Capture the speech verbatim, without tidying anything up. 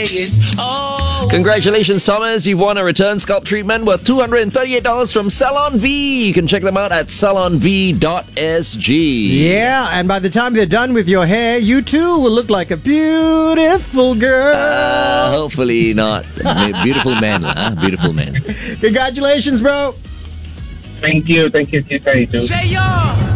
Vegas. Oh. Congratulations, Thomas. You've won a return scalp treatment worth two hundred thirty-eight dollars from Salon V. You can check them out at salon v dot s g. Yeah, and by the time they're done with your hair, you too will look like a beautiful girl. Uh, hopefully not. Beautiful man, huh? Beautiful man. Congratulations, bro. Thank you. Thank you, Tita. Say y'all.